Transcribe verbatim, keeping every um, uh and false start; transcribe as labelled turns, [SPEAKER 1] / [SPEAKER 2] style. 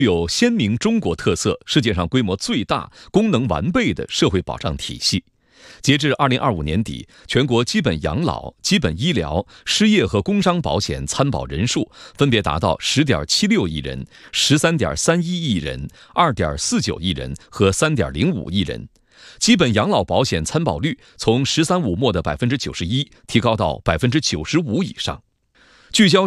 [SPEAKER 1] 有鲜明中国特色、世界上规模最大、功能完备的社会保障体系。截至二零二五年底，全国基本养老、基本医疗、失业和工伤保险参保人数分别达到十点七六亿人、十三点三一亿人、二点四九亿人和三点零五亿人。基本养老保险参保率从“十三五”末的百分之九十一提高到百分之九十五以上。聚焦